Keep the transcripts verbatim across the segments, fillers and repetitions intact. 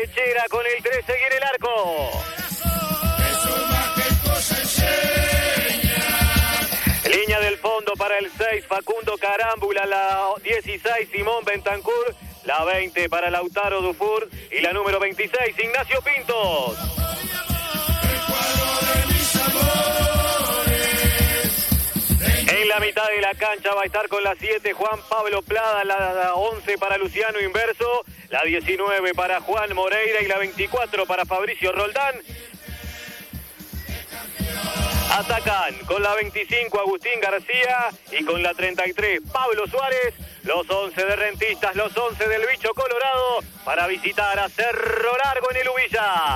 Lechera con el trece y en el arco. Línea del fondo para el seis, Facundo Carámbula, la dieciséis, Simón Bentancur, la veinte para Lautaro Dufour y la número veintiséis, Ignacio Pintos. En la mitad de la cancha va a estar con la siete Juan Pablo Plada, la once para Luciano Inverso, la diecinueve para Juan Moreira y la veinticuatro para Fabricio Roldán. Atacan con la veinticinco Agustín García y con la treinta y tres Pablo Suárez, los once de Rentistas, los once del Bicho Colorado para visitar a Cerro Largo en el Ubilla.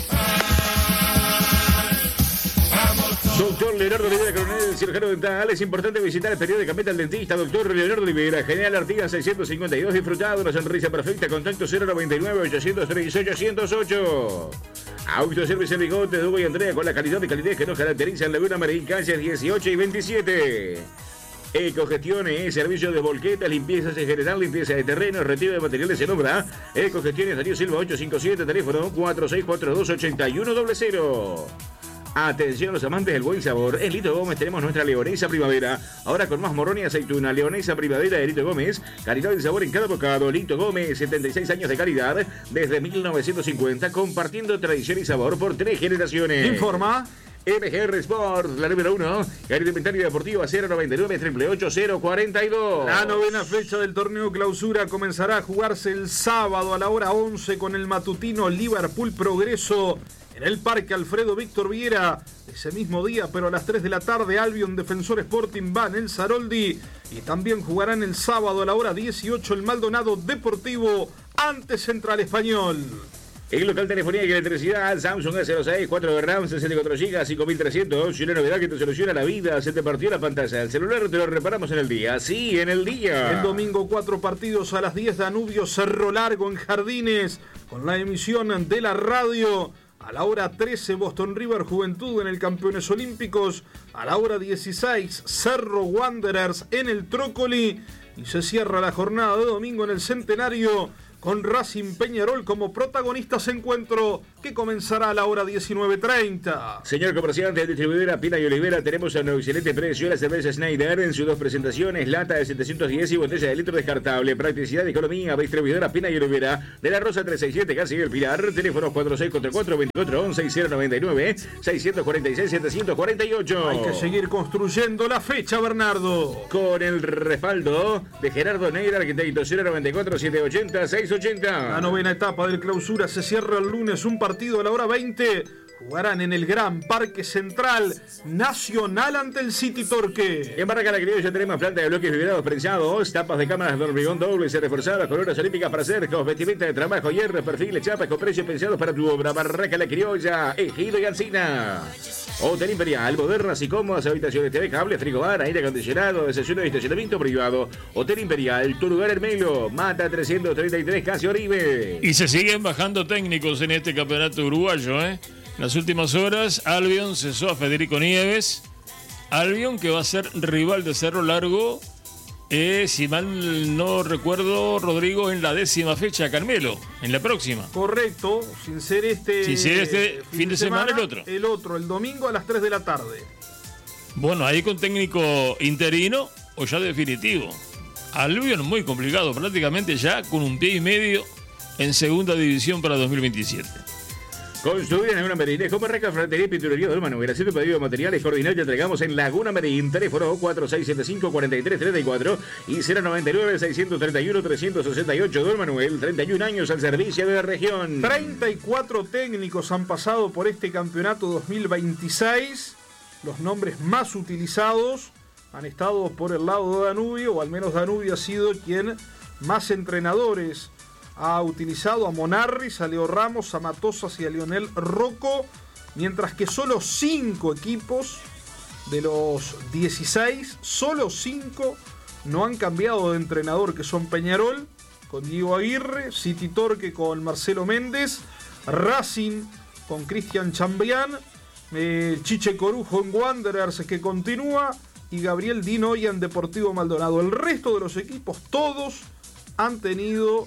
Doctor Leonardo Olivera, coronel cirujano dental. Es importante visitar el periódicamente al dentista. Doctor Leonardo Olivera, General Artigas seiscientos cincuenta y dos. Disfrutado de una sonrisa perfecta. Contacto cero noventa y nueve, ochocientos treinta y ocho, ochocientos ocho. Autoservicio en Bigote, Dugo y Andrea con la calidad y calidez que nos caracteriza en Laguna Marín, calles dieciocho y veintisiete. Ecogestiones, servicio de volquetas, limpiezas en general, limpieza de terrenos, retiro de materiales en obra. Ecogestiones, Darío Silva ocho cinco siete, teléfono cuatro seis cuatro dos, ocho uno cero cero. Atención a los amantes del buen sabor. En Lito Gómez tenemos nuestra leonesa primavera. Ahora con más morrón y aceituna. Leonesa primavera de Lito Gómez. Calidad y sabor en cada bocado. Lito Gómez, setenta y seis años de calidad. Desde mil novecientos cincuenta. Compartiendo tradición y sabor por tres generaciones. Informa M G R Sport, la número uno. Gary de Inventario Deportivo a cero noventa y nueve, triple ocho, cero cuarenta y dos. La novena fecha del torneo clausura comenzará a jugarse el sábado a la hora once con el matutino Liverpool Progreso en el Parque Alfredo Víctor Viera. Ese mismo día, pero a las tres de la tarde, Albion Defensor Sporting va en el Saroldi. Y también jugarán el sábado a la hora dieciocho el Maldonado Deportivo ante Central Español. El local telefonía y electricidad, Samsung A cero seis, cuatro de RAM, sesenta y cuatro gigas, cinco mil trescientos. Y una novedad que te soluciona la vida, se te partió la pantalla. El celular te lo reparamos en el día. Sí, en el día. El domingo cuatro partidos a las diez, Danubio Cerro Largo en Jardines, con la emisión de la radio. A la hora trece, Boston River Juventud en el Campeones Olímpicos. A la hora dieciséis, Cerro Wanderers en el Trócoli. Y se cierra la jornada de domingo en el Centenario con Racing Peñarol como protagonistas, encuentro que comenzará a la hora diecinueve treinta. Señor comerciante, distribuidora Pina y Olivera, tenemos a un excelente precio la cerveza Schneider en sus dos presentaciones, lata de setecientos diez y botella de litro descartable. Practicidad y economía, distribuidora Pina y Olivera de la Rosa trescientos sesenta y siete, casi el Pilar. Teléfonos cuatro seis cuatro cuatro, veinticuatro once y cero noventa y nueve, seiscientos cuarenta y seis, setecientos cuarenta y ocho. Hay que seguir construyendo la fecha, Bernardo. Con el respaldo de Gerardo Neira, arquitecto. Cero noventa y cuatro, setecientos ochenta, seiscientos ochenta. La novena etapa del clausura se cierra el lunes, un partido a la hora veinte. Jugarán en el Gran Parque Central Nacional ante el City Torque. En Barraca La Criolla tenemos planta de bloques vibrados prensados, tapas de cámaras de hormigón doble y reforzadas, colores olímpicas para cercos, vestimenta de trabajo, hierros, perfiles, chapas con precios pensados para tu obra. Barraca La Criolla, Ejido y Alsina. Hotel Imperial, modernas y cómodas habitaciones, T V, cable, frigobar, aire acondicionado, desayuno y estacionamiento privado. Hotel Imperial, tu lugar Hermelo, Mata trescientos treinta y tres, casi Oribe. Y se siguen bajando técnicos en este campeonato uruguayo, ¿eh? En las últimas horas, Albion cesó a Federico Nieves. Albion, que va a ser rival de Cerro Largo, eh, si mal no recuerdo, Rodrigo, en la décima fecha, Carmelo, en la próxima. Correcto, sin ser este, sin ser este fin, fin de semana, semana, el otro. El otro, el domingo a las tres de la tarde. Bueno, ahí con técnico interino o ya definitivo. Albion muy complicado, prácticamente ya con un pie y medio en segunda división para dos mil veintisiete. Construida en Laguna Marín, Comarraca, Fratería y Pinturería de Dolman. Haciendo pedido de materiales coordinados y entregamos en Laguna Marín. Teléfono cuatro seis siete cinco, cuatro tres tres cuatro y cero noventa y nueve, seiscientos treinta y uno, trescientos sesenta y ocho. Don Manuel, treinta y un años al servicio de la región. treinta y cuatro técnicos han pasado por este campeonato dos mil veintiséis. Los nombres más utilizados han estado por el lado de Danubio, o al menos Danubio ha sido quien más entrenadores ha utilizado: a Monarris, a Leo Ramos, a Matosas y a Lionel Rocco, mientras que solo cinco equipos de los dieciséis, solo cinco no han cambiado de entrenador, que son Peñarol con Diego Aguirre, City Torque con Marcelo Méndez, Racing con Cristian Chambrián, eh, Chiche Corujo en Wanderers, que continúa, y Gabriel Dinoya en Deportivo Maldonado. El resto de los equipos, todos han tenido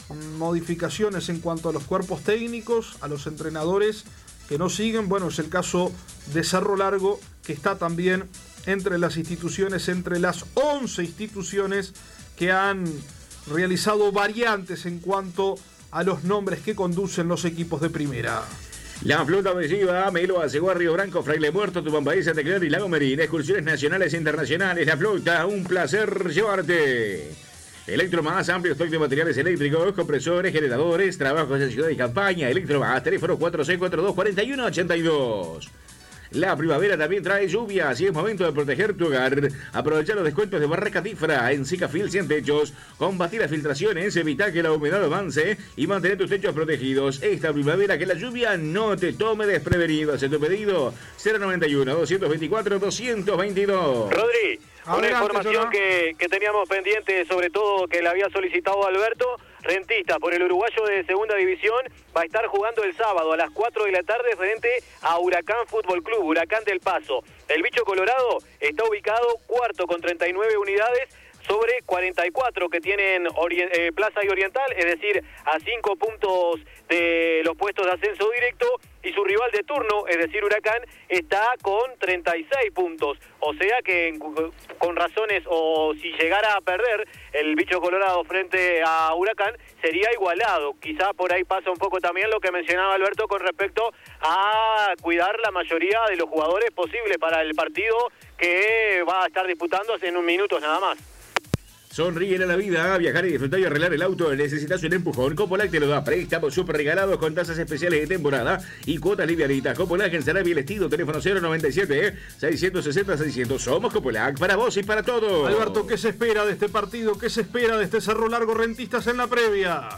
modificaciones en cuanto a los cuerpos técnicos, a los entrenadores que no siguen. Bueno, es el caso de Cerro Largo, que está también entre las instituciones, entre las once instituciones que han realizado variantes en cuanto a los nombres que conducen los equipos de primera. La flota ofensiva, Melo, Acegua, Río Branco, Fraile Muerto, Tupambaí, Santa Clara y Lago Merín. Excursiones nacionales e internacionales. La flota, un placer llevarte. Electromás, amplio stock de materiales eléctricos, compresores, generadores, trabajos en ciudad y campaña. Electromás, teléfono cuatro seis cuatro dos, cuatro uno ocho dos. La primavera también trae lluvias y es momento de proteger tu hogar. Aprovechar los descuentos de Barraca Tifra en Sicafil cien techos. Combatir las filtraciones, evitar que la humedad avance y mantener tus techos protegidos. Esta primavera que la lluvia no te tome desprevenido. Hace tu pedido cero noventa y uno, doscientos veinticuatro, doscientos veintidós. Rodri, una Adelante, información que, que teníamos pendiente, sobre todo que le había solicitado Alberto. Rentista por el uruguayo de segunda división va a estar jugando el sábado a las cuatro de la tarde frente a Huracán Fútbol Club, Huracán del Paso. El bicho colorado está ubicado cuarto con treinta y nueve unidades sobre cuarenta y cuatro que tienen Orient, eh, Plaza y Oriental, es decir, a cinco puntos de los puestos de ascenso directo, y su rival de turno, es decir, Huracán, está con treinta y seis puntos. O sea que con razones, o si llegara a perder el bicho colorado frente a Huracán, sería igualado. Quizá por ahí pasa un poco también lo que mencionaba Alberto con respecto a cuidar la mayoría de los jugadores posible para el partido que va a estar disputándose en un minuto nada más. Sonríe a la vida, viajar y disfrutar y arreglar el auto. Necesitas un empujón. Copolac te lo da. Préstamos súper regalados con tasas especiales de temporada y cuotas livianitas. Copolac en Sarabia el Estido. Teléfono cero noventa y siete, seiscientos sesenta, seiscientos. Somos Copolac para vos y para todos. Alberto, ¿qué se espera de este partido? ¿Qué se espera de este Cerro Largo Rentistas en la previa?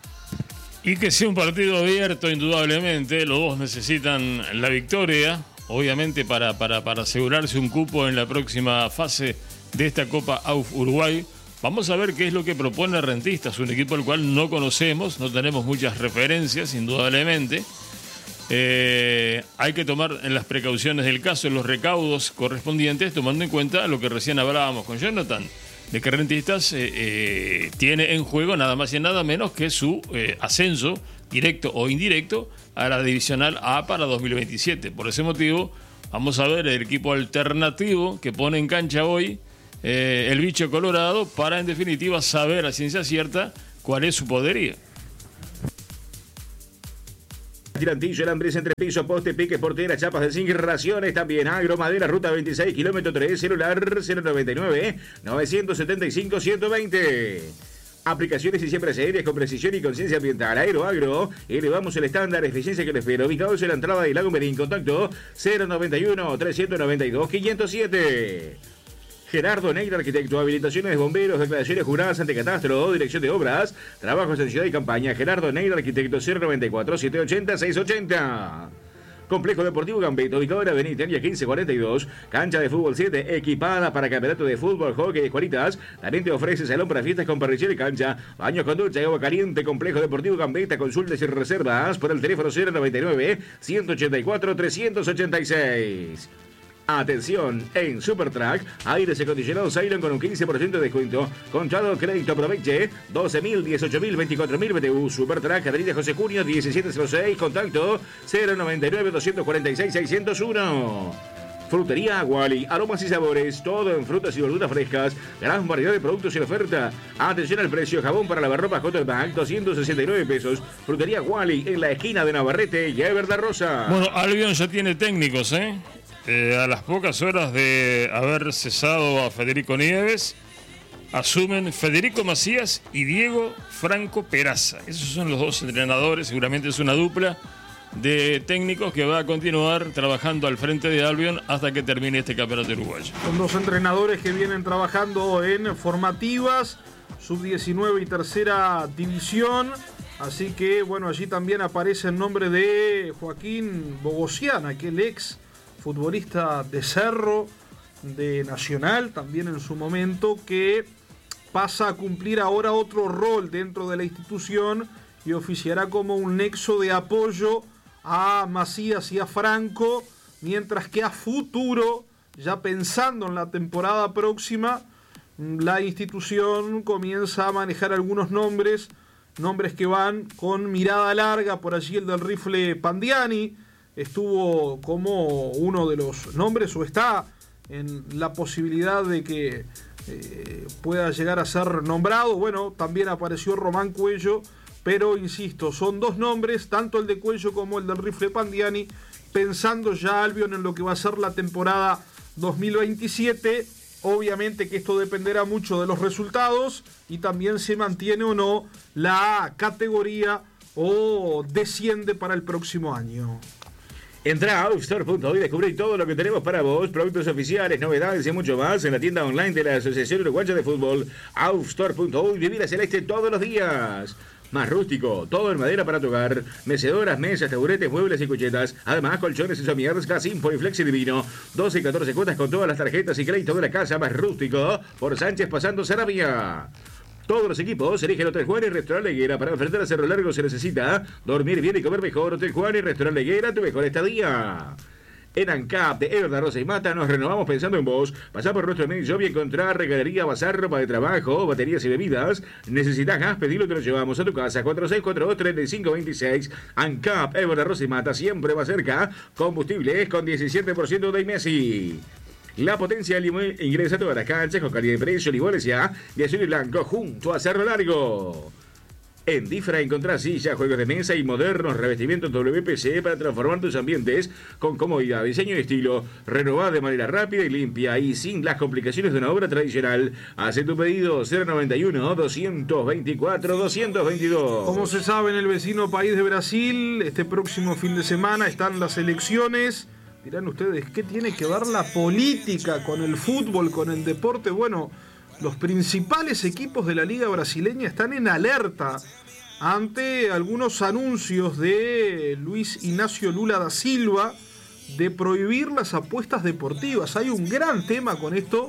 Y que sea un partido abierto, indudablemente. Los dos necesitan la victoria, obviamente, para, para, para asegurarse un cupo en la próxima fase de esta Copa A U F Uruguay. Vamos a ver qué es lo que propone Rentistas, un equipo al cual no conocemos, no tenemos muchas referencias, indudablemente. Eh, hay que tomar en las precauciones del caso los recaudos correspondientes, tomando en cuenta lo que recién hablábamos con Jonathan, de que Rentistas eh, eh, tiene en juego nada más y nada menos que su eh, ascenso, directo o indirecto, a la Divisional A para dos mil veintisiete. Por ese motivo, vamos a ver el equipo alternativo que pone en cancha hoy Eh, el bicho colorado, para en definitiva saber a ciencia cierta cuál es su poderío. Tirantillo, el hambre, entre piso, poste, piques, portera, chapas de zinc, raciones también. Agro, madera, ruta veintiséis, kilómetro tres, celular cero noventa y nueve, novecientos setenta y cinco, ciento veinte. Aplicaciones y siempre aéreas con precisión y conciencia ambiental. Aeroagro, elevamos el estándar, eficiencia que le espero. Ubicados en la entrada de Lago Merín, contacto cero noventa y uno, trescientos noventa y dos, quinientos siete. Gerardo Neira, arquitecto, habilitaciones de bomberos, declaraciones juradas ante catastro, dirección de obras, trabajos en ciudad y campaña. Gerardo Neira, arquitecto, cero noventa y cuatro, setecientos ochenta, seiscientos ochenta. Complejo Deportivo Gambetto, ubicado en Avenida Italia quince cuarenta y dos, cancha de fútbol siete, equipada para campeonato de fútbol, hockey y escuelitas. También te ofrece salón para fiestas con parrillera y cancha, baños con ducha y agua caliente. Complejo Deportivo Gambetta, consultas y reservas por el teléfono cero noventa y nueve, ciento ochenta y cuatro, trescientos ochenta y seis. Atención, en Supertrack, aires acondicionados Cylon con un quince por ciento de descuento. Contrato crédito aproveche, doce mil, dieciocho mil, veinticuatro mil B T U. Supertrack, Avenida José Cunio, diecisiete cero seis, contacto cero noventa y nueve, doscientos cuarenta y seis, seiscientos uno. Frutería Wally, aromas y sabores, todo en frutas y verduras frescas, gran variedad de productos en oferta. Atención al precio, jabón para lavarropa Hotterback, doscientos sesenta y nueve pesos. Frutería Wally, en la esquina de Navarrete y Everda Rosa. Bueno, Albion ya tiene técnicos, ¿eh? Eh, a las pocas horas de haber cesado a Federico Nieves, asumen Federico Macías y Diego Franco Peraza. Esos son los dos entrenadores, seguramente es una dupla de técnicos que va a continuar trabajando al frente de Albion hasta que termine este campeonato uruguayo. Son dos entrenadores que vienen trabajando en formativas, sub diecinueve y tercera división. Así que, bueno, allí también aparece el nombre de Joaquín Bogosian, aquel ex futbolista de Cerro, de Nacional, también en su momento, que pasa a cumplir ahora otro rol dentro de la institución y oficiará como un nexo de apoyo a Macías y a Franco, mientras que a futuro, ya pensando en la temporada próxima, la institución comienza a manejar algunos nombres nombres que van con mirada larga, por allí el del rifle Pandiani estuvo como uno de los nombres, o está en la posibilidad de que eh, pueda llegar a ser nombrado. Bueno, también apareció Román Cuello, pero insisto, son dos nombres, tanto el de Cuello como el del rifle Pandiani, pensando ya Albion en lo que va a ser la temporada dos mil veintisiete. Obviamente que esto dependerá mucho de los resultados y también se mantiene o no la categoría o desciende para el próximo año. Entra a Outstore punto hoy y descubrí todo lo que tenemos para vos, productos oficiales, novedades y mucho más en la tienda online de la Asociación Uruguaya de Fútbol. Outstore punto hoy, vivir a celeste todos los días. Más rústico, todo en madera para tu hogar, mecedoras, mesas, taburetes, muebles y cuchetas, además colchones y somieres, Casimpo y Flexi Divino, doce y catorce cuotas con todas las tarjetas y crédito de la casa. Más rústico, por Sánchez pasando Sarabia. Todos los equipos, elige el Hotel Juan y Restaurante Leguera. Para enfrentar a Cerro Largo se necesita dormir bien y comer mejor. Hotel Juan y Restaurante Leguera, tu mejor estadía. En ANCAP de Everda, Rosa y Mata nos renovamos pensando en vos. Pasá por nuestro mail shop y encontrar regalería, bazar, ropa de trabajo, baterías y bebidas. Necesitas gas, pedilo, te lo llevamos a tu casa. cuatro seis cuatro dos, tres cinco dos seis. ANCAP, Everda, Rosa y Mata, siempre más cerca. Combustibles con diecisiete por ciento de Messi. La Potencia Limón ingresa a todas las canchas con calidad de precio, iguales ya, de azul y blanco junto a Cerro Largo. En Difra encontrás sillas, juegos de mesa y modernos revestimientos W P C para transformar tus ambientes con comodidad, diseño y estilo, renovada de manera rápida y limpia y sin las complicaciones de una obra tradicional. Haz tu pedido cero noventa y uno, doscientos veinticuatro, doscientos veintidós. Como se sabe, en el vecino país de Brasil, este próximo fin de semana están las elecciones. Dirán ustedes, ¿qué tiene que ver la política con el fútbol, con el deporte? Bueno, los principales equipos de la Liga Brasileña están en alerta ante algunos anuncios de Luis Ignacio Lula da Silva de prohibir las apuestas deportivas. Hay un gran tema con esto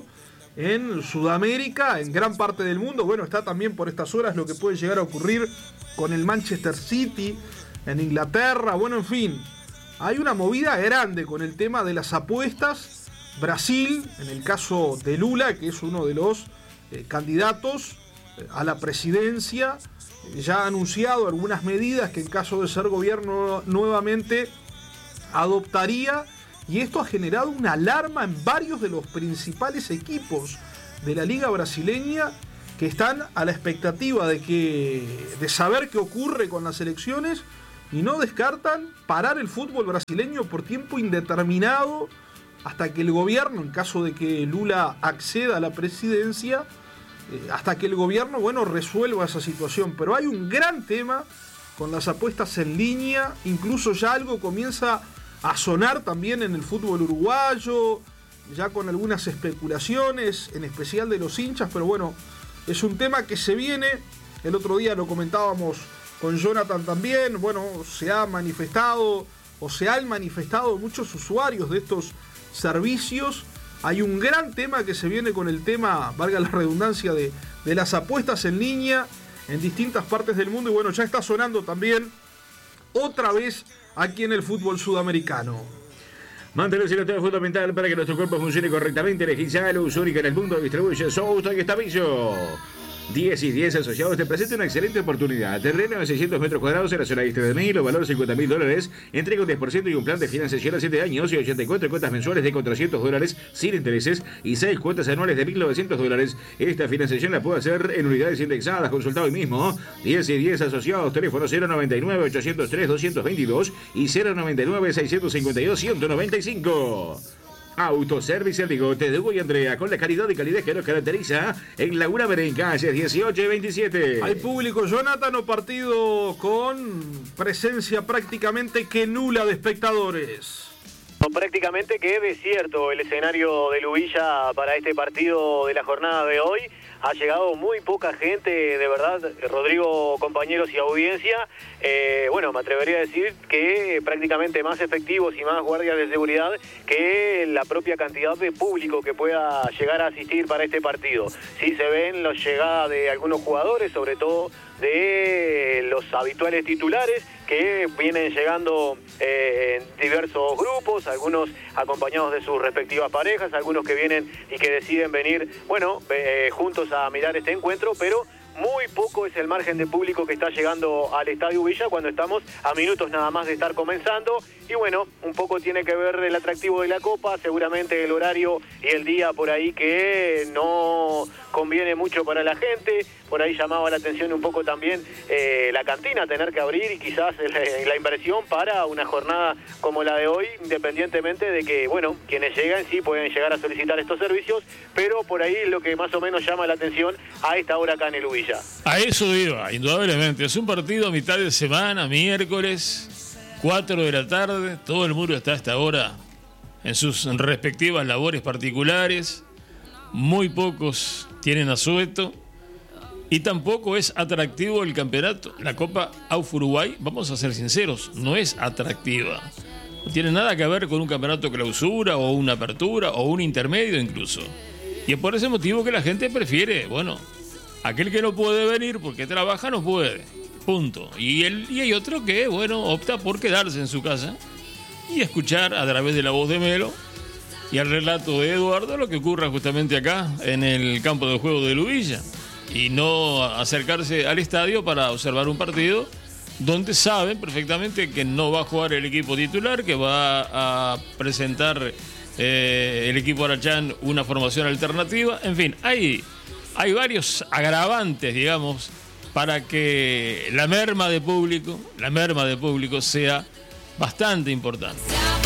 en Sudamérica, en gran parte del mundo. Bueno, está también por estas horas lo que puede llegar a ocurrir con el Manchester City en Inglaterra. Bueno, en fin, hay una movida grande con el tema de las apuestas. Brasil, en el caso de Lula, que es uno de los eh, candidatos eh, a la presidencia, eh, ya ha anunciado algunas medidas que en caso de ser gobierno nuevamente adoptaría, y esto ha generado una alarma en varios de los principales equipos de la Liga Brasileña que están a la expectativa de, que, de saber qué ocurre con las elecciones y no descartan parar el fútbol brasileño por tiempo indeterminado hasta que el gobierno, en caso de que Lula acceda a la presidencia, eh, hasta que el gobierno, bueno, resuelva esa situación. Pero hay un gran tema con las apuestas en línea, incluso ya algo comienza a sonar también en el fútbol uruguayo, ya con algunas especulaciones, en especial de los hinchas, pero bueno, es un tema que se viene. El otro día lo comentábamos con Jonathan también. Bueno, se ha manifestado o se han manifestado muchos usuarios de estos servicios. Hay un gran tema que se viene con el tema, valga la redundancia, de, de las apuestas en línea en distintas partes del mundo, y bueno, ya está sonando también otra vez aquí en el fútbol sudamericano. Mantener el es fundamental para que nuestro cuerpo funcione correctamente. Elegí ya la luz única en el mundo, distribuye Sousa y Estavillo. diez y diez asociados te presenta una excelente oportunidad. Terreno de seiscientos metros cuadrados en la zona este de Milo, valor cincuenta mil dólares. Entrega un diez por ciento y un plan de financiación a siete años y ochenta y cuatro cuotas mensuales de cuatrocientos dólares sin intereses y seis cuotas anuales de mil novecientos dólares. Esta financiación la puede hacer en unidades indexadas. Consulta hoy mismo. diez y diez asociados, teléfono cero noventa y nueve, ochocientos tres, doscientos veintidós y cero noventa y nueve, seiscientos cincuenta y dos, ciento noventa y cinco. Autoservice El Bigote de Hugo y Andrea, con la calidad y calidez que nos caracteriza en Laguna Merenca, calles dieciocho y veintisiete. Hay público, Jonathan, o partido con presencia prácticamente que nula de espectadores. No, prácticamente que desierto el escenario de Lubilla para este partido de la jornada de hoy. Ha llegado muy poca gente, de verdad, Rodrigo, compañeros y audiencia. Eh, bueno, me atrevería a decir que prácticamente más efectivos y más guardias de seguridad que la propia cantidad de público que pueda llegar a asistir para este partido. Sí se ven la llegada de algunos jugadores, sobre todo de los habituales titulares que vienen llegando eh, en diversos grupos, algunos acompañados de sus respectivas parejas, algunos que vienen y que deciden venir, bueno, eh, juntos a mirar este encuentro, pero muy poco es el margen de público que está llegando al Estadio Villa cuando estamos a minutos nada más de estar comenzando. Y bueno, un poco tiene que ver el atractivo de la Copa, seguramente el horario y el día por ahí que no conviene mucho para la gente. Por ahí llamaba la atención un poco también eh, la cantina, tener que abrir y quizás la, la inversión para una jornada como la de hoy, independientemente de que, bueno, quienes llegan sí pueden llegar a solicitar estos servicios, pero por ahí es lo que más o menos llama la atención a esta hora acá en el Ubilla. A eso iba, indudablemente. Es un partido a mitad de semana, miércoles, cuatro de la tarde, todo el muro está a esta hora en sus respectivas labores particulares, muy pocos tienen asueto y tampoco es atractivo el campeonato. La Copa A U F Uruguay, vamos a ser sinceros, no es atractiva. No tiene nada que ver con un campeonato clausura o una apertura o un intermedio incluso. Y es por ese motivo que la gente prefiere, bueno, aquel que no puede venir porque trabaja no puede. Punto. Y, el, y hay otro que, bueno, opta por quedarse en su casa y escuchar a través de la voz de Melo y al relato de Eduardo lo que ocurra justamente acá en el campo de juego de Ubilla y no acercarse al estadio para observar un partido donde saben perfectamente que no va a jugar el equipo titular, que va a presentar eh, el equipo Arachán una formación alternativa. En fin, hay, hay varios agravantes, digamos, para que la merma de público, la merma de público sea bastante importante.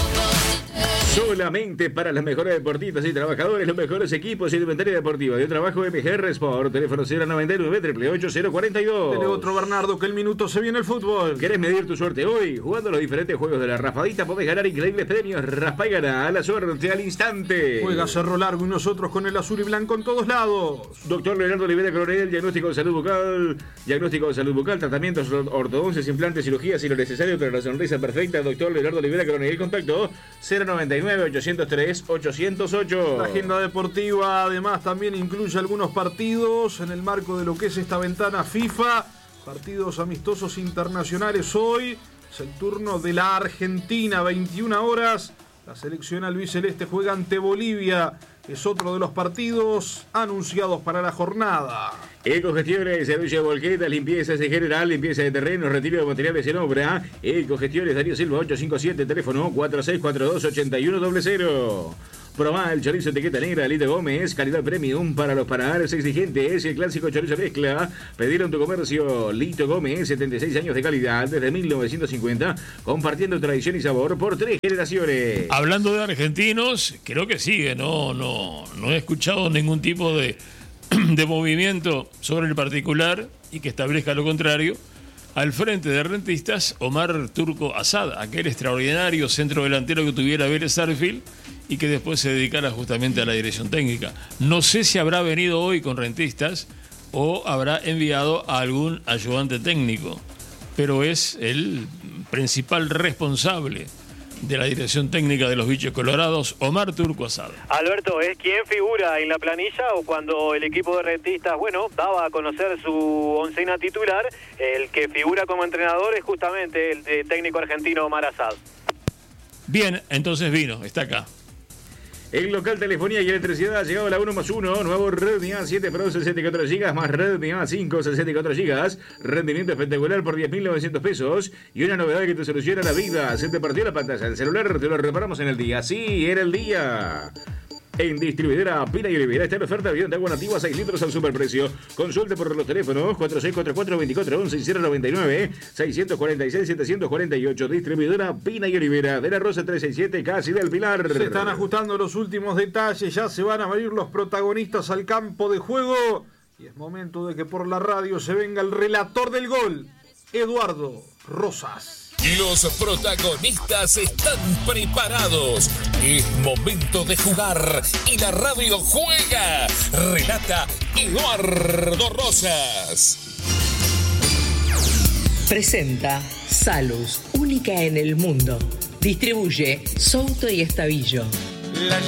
Solamente para las mejores deportistas y trabajadores, los mejores equipos y indumentaria deportiva de trabajo M G R Sport. Teléfono cero noventa y nueve, ocho ocho ocho, cero cuarenta y dos. Dele otro, Bernardo, que el minuto se viene el fútbol. ¿Querés medir tu suerte hoy? Jugando los diferentes juegos de la raspadita podés ganar increíbles premios. Raspa y gana a la suerte al instante. Juega Cerro Largo y nosotros con el azul y blanco en todos lados. Doctor Leonardo Olivera Coronel, diagnóstico de salud bucal, diagnóstico de salud bucal, tratamientos, ortodoncias, implantes, cirugías y lo necesario para la sonrisa perfecta. Doctor Leonardo Olivera Coronel, contacto cero noventa y nueve, ochocientos tres, ochocientos ocho. La agenda deportiva además también incluye algunos partidos en el marco de lo que es esta ventana FIFA. Partidos amistosos internacionales hoy. Es el turno de la Argentina, veintiuna horas. La selección albiceleste juega ante Bolivia. Es otro de los partidos anunciados para la jornada. Ecogestiones, servicio de volquetas, limpiezas en general, limpieza de terrenos, retiro de materiales en obra. Ecogestiones, Darío Silva ocho cinco siete, teléfono cuatro seis cuatro dos, ocho uno cero cero. Probá el chorizo etiqueta negra, Lito Gómez, calidad premium para los paladares exigentes. El clásico chorizo mezcla. Pedir en tu comercio. Lito Gómez, setenta y seis años de calidad desde mil novecientos cincuenta, compartiendo tradición y sabor por tres generaciones. Hablando de argentinos, creo que sigue, no, no, no he escuchado ningún tipo de, de movimiento sobre el particular y que establezca lo contrario. Al frente de Rentistas, Omar Turco Asad, aquel extraordinario centro delantero que tuviera Vélez Sarsfield y que después se dedicara justamente a la dirección técnica. No sé si habrá venido hoy con Rentistas o habrá enviado a algún ayudante técnico, pero es el principal responsable de la dirección técnica de los Bichos Colorados, Omar Turco Asad. Alberto, ¿es quien figura en la planilla o cuando el equipo de Rentistas, bueno, daba a conocer su oncena titular, el que figura como entrenador es justamente el de técnico argentino Omar Asad? Bien, entonces vino, está acá. El local telefonía y electricidad ha llegado a la uno más uno, nuevo Redmi A siete Pro sesenta y cuatro gigas más Redmi A cinco sesenta y cuatro gigas, rendimiento espectacular por diez mil novecientos pesos y una novedad que te soluciona la vida. Se te partió la pantalla del celular, te lo reparamos en el día. Sí, era el día. En distribuidora Pina y Olivera está en oferta bidón de agua nativa seis litros al superprecio. Consulte por los teléfonos cuatro seis cuatro cuatro, veinticuatro once y cero noventa y nueve, seiscientos cuarenta y seis, setecientos cuarenta y ocho. Distribuidora Pina y Olivera de la Rosa trescientos sesenta y siete, casi del Pilar. Se están ajustando los últimos detalles, ya se van a venir los protagonistas al campo de juego y es momento de que por la radio se venga el relator del gol, Eduardo Rosas. Los protagonistas están preparados. Es momento de jugar y la radio juega. Relata Eduardo Rosas. Presenta Salus, única en el mundo. Distribuye Souto y Estavillo. La